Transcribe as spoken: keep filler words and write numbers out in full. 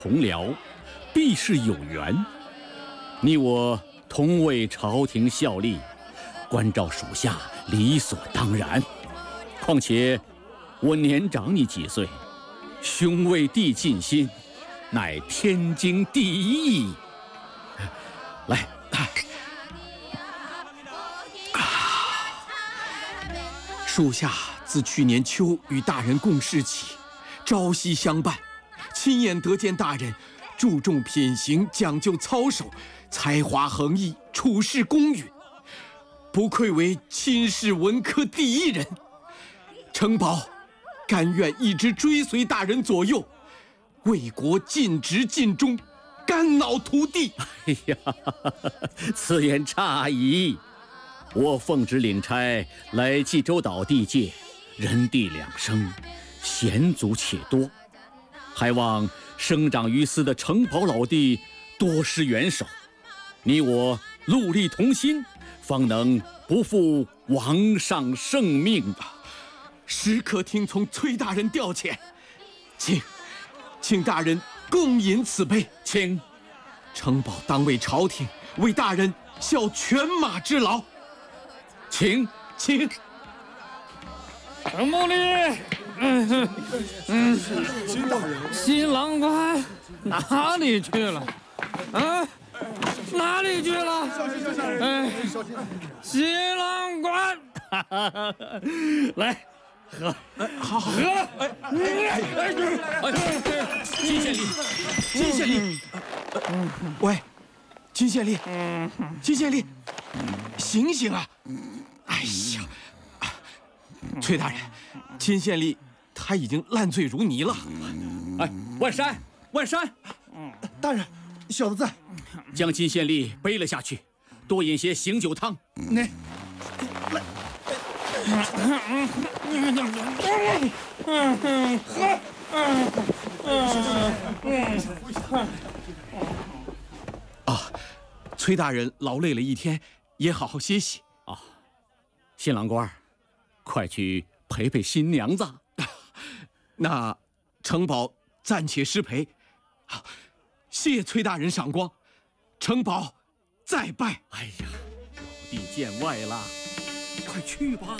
同僚，必是有缘。你我同为朝廷效力，关照属下理所当然。况且我年长你几岁，兄为弟尽心，乃天经地义。来， 属下自去年秋与大人共事起，朝夕相伴，亲眼得见大人注重品行，讲究操守，才华横溢，处事公允，不愧为亲事文科第一人。承宝甘愿一直追随大人左右，为国尽职尽忠，肝脑涂地。 哎呀，此言差矣。我奉旨领差来冀州岛地界，人地两生，险阻且多，还望生长于斯的承宝老弟多施援手，你我戮力同心，方能不负王上圣命。 时刻听从崔大人调遣，请，请大人共饮此杯。 请， 承宝当为朝廷，为大人效犬马之劳。 请， 请。 程木立，嗯嗯， 新大人， 新郎官哪里去了？啊，哪里去了？哎，新郎官， 来。喝， 好，好， 喝！哎哎哎！金县令，金县令， 喂，金县令，金县令，醒醒啊！哎呀，崔大人，金县令他已经烂醉如泥了。 哎，万山，万山， 大人，小的在。 将金县令背了下去，多饮些醒酒汤。 那，来。 啊，崔大人劳累了一天，也好好歇息啊。新郎官，快去陪陪新娘子。 那承宝暂且失陪。好，谢崔大人赏光，承宝再拜。 哎呀，老弟见外了，快去吧。